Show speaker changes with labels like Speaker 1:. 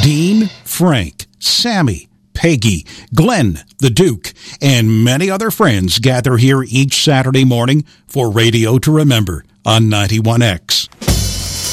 Speaker 1: Dean, Frank, Sammy, Peggy, Glenn, the Duke, and many other friends gather here each Saturday morning for Radio to Remember on 91X.